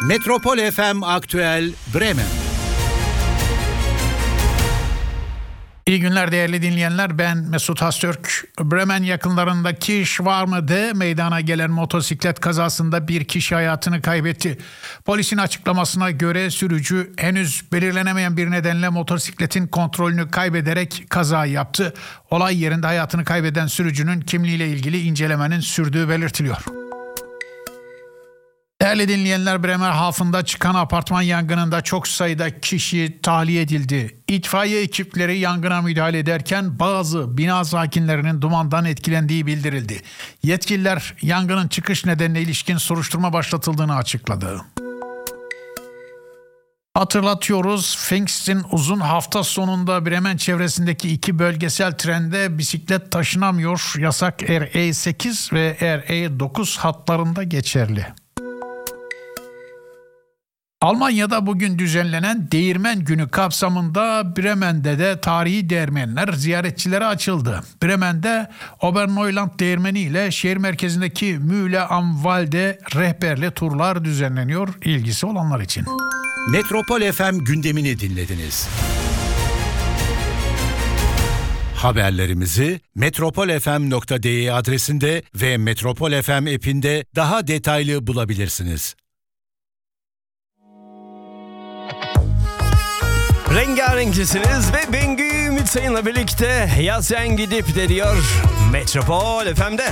Metropol FM Aktüel Bremen. İyi günler değerli dinleyenler, ben Mesut Hastürk. Bremen yakınlarındaki Schwarm'de meydana gelen motosiklet kazasında bir kişi hayatını kaybetti. Polisin açıklamasına göre sürücü henüz belirlenemeyen bir nedenle motosikletin kontrolünü kaybederek kaza yaptı. Olay yerinde hayatını kaybeden sürücünün kimliğiyle ilgili incelemenin sürdüğü belirtiliyor. Değerli dinleyenler, Bremerhaven'da çıkan apartman yangınında çok sayıda kişi tahliye edildi. İtfaiye ekipleri yangına müdahale ederken bazı bina sakinlerinin dumandan etkilendiği bildirildi. Yetkililer yangının çıkış nedenine ilişkin soruşturma başlatıldığını açıkladı. Hatırlatıyoruz, Pfingst'in uzun hafta sonunda Bremen çevresindeki iki bölgesel trende bisiklet taşınamıyor. Yasak RE8 ve RE9 hatlarında geçerli. Almanya'da bugün düzenlenen Değirmen Günü kapsamında Bremen'de de tarihi değirmenler ziyaretçilere açıldı. Bremen'de Oberneuland Değirmeni ile şehir merkezindeki Mühle am Walde rehberli turlar düzenleniyor ilgisi olanlar için. Metropol FM gündemini dinlediniz. Haberlerimizi metropolfm.de adresinde ve Metropol FM app'inde daha detaylı bulabilirsiniz. Rengarenksiniz ve Bengü Ümit Sayın'la birlikte Yaz Sen Gidip de diyor Metropol FM'de.